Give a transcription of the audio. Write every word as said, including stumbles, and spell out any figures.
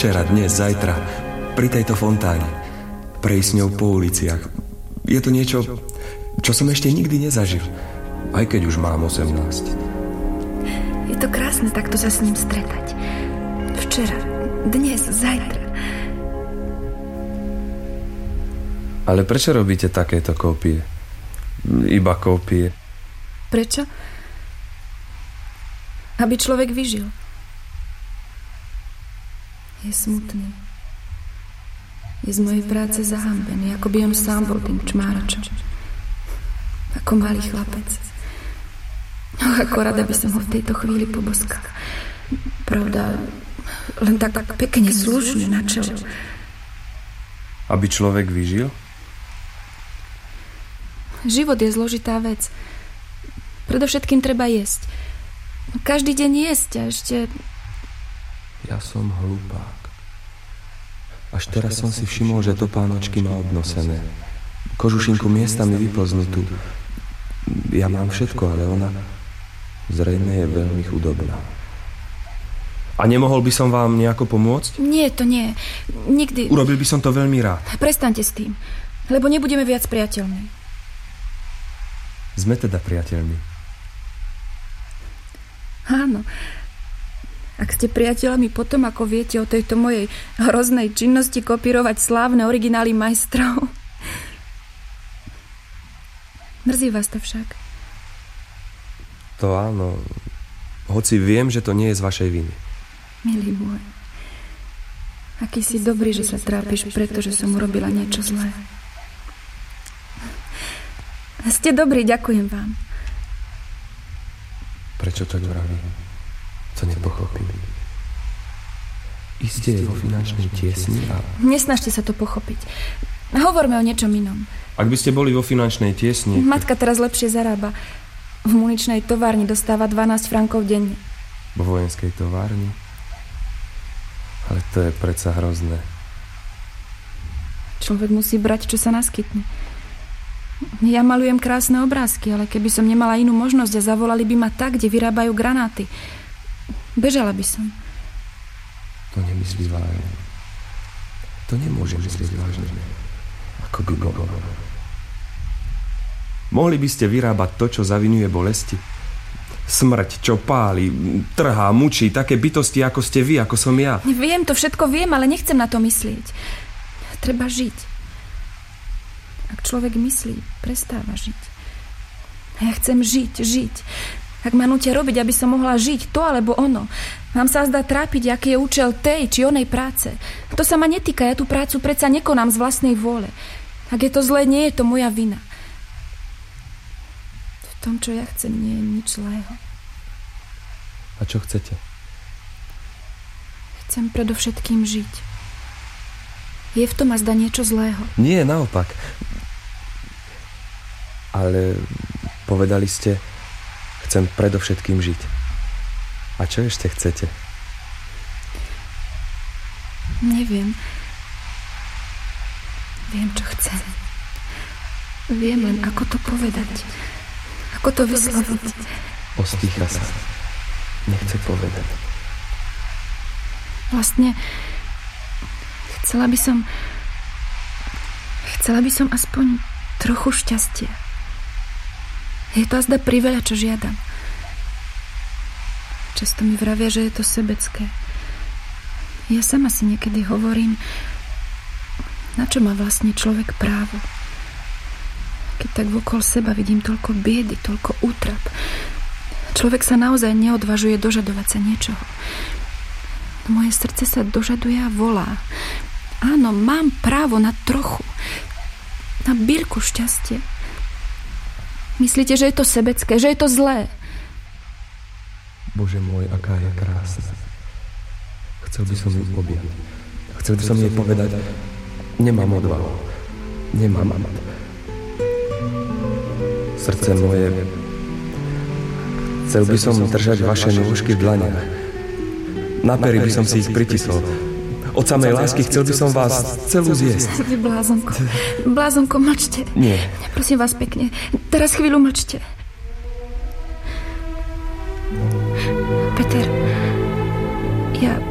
Včera, dnes, zajtra. Pri tejto fontáne. Prejsť s ňou po uliciach. Je to niečo, čo som ešte nikdy nezažil. Aj keď už mám osemnásť. Je to krásne takto sa s ním stretať. Včera, dnes, zajtra. Ale prečo robíte takéto kópie? Iba kópie. Prečo? Aby človek vyžil. Je smutný. Je z mojej práce zahambený, ako by on sám bol tým čmáračom. Ako malý chlapec. No, ako rada by som ho v tejto chvíli poboskala. Pravda, len tak pekne slušne na čelo. Aby človek vyžil? Život je zložitá vec. Predovšetkým treba jesť. Každý deň jesť a ešte... Ja som hlupák. Až teraz som si všimol, že topánočky má obnosené. Kožušinku miestami vyplznutú. Ja mám všetko, ale ona zrejme je veľmi chudobná. A nemohol by som vám nejako pomôcť? Nie, to nie. Nikdy... Urobil by som to veľmi rád. Prestaňte s tým, lebo nebudeme viac priateľmi. Sme teda priateľmi. Áno. Ak ste priateľmi potom, ako viete o tejto mojej hroznej činnosti kopírovať slávne originály majstrov. Mrzí vás to však. To áno. Hoci viem, že to nie je z vašej viny. Milý môj. Aký si dobrý, že sa trápiš, pretože som urobila niečo zlé. Ste dobrí, ďakujem vám. Prečo tak vravím? To nepochopím. Iste je vo finančnej tiesni a... Nesnažte sa to pochopiť. Hovorme o niečom inom. Ak by ste boli vo finančnej tiesni... Matka teraz lepšie zarába. V muničnej továrni dostáva dvanásť frankov denne. Vo vojenskej továrni? Ale to je predsa hrozné. Človek musí brať, čo sa naskytne. Ja malujem krásne obrázky, ale keby som nemala inú možnosť a zavolali by ma tak, kde vyrábajú granáty, bežala by som. To nemyslí vážne. To nemôže myslieť vážne. Ako by bolo. Mohli by ste vyrábať to, čo zavinuje bolesti? Smrť, čo páli, trhá, mučí, také bytosti, ako ste vy, ako som ja. Viem, to všetko viem, ale nechcem na to myslieť. Treba žiť. Ak človek myslí, prestáva žiť. A ja chcem žiť, žiť. Ak ma nútia robiť, aby som mohla žiť to alebo ono. Mám sa zdá trápiť, aký je účel tej či onej práce. To sa ma netýka, ja tú prácu predsa nekonám z vlastnej vôle. Ak je to zlé, nie je to moja vina. V tom, čo ja chcem, nie je nič zlého. A čo chcete? Chcem predovšetkým žiť. Je v tom azda niečo zlého? Nie, naopak. Ale povedali ste, chcem predovšetkým žiť. A čo ešte chcete? Neviem. Viem, čo chcem. Viem len, ako to povedať. Ako to vysloviť. Ostýcha sa. Nechce povedať. Vlastne chcela by som chcela by som aspoň trochu šťastia. Je to azda priveľa, čo žiadam. Často mi vravia, že je to sebecké. Ja sama si niekedy hovorím, na čo má vlastne človek právo. Keď tak vokol seba vidím toľko biedy, toľko útrap. Človek sa naozaj neodvažuje dožadovať sa niečoho. Moje srdce sa dožaduje a volá. Áno, mám právo na trochu. Na bírku šťastie. Myslíte, že je to sebecké, že je to zlé? Bože môj, aká je krásna. Chcel by som ju objať. Chcel by som jej povedať, nemám odvahu. Nemám. Srdce moje, chcel by som držať vaše nôžky v dlaniach. Na pery by som si ich pritisol. Od samej lásky chcel by som vás celú zjesť. Vy blázonko, blázonko, mlčte. Nie. Prosím vás pekne, teraz chvíľu mlčte. Peter, ja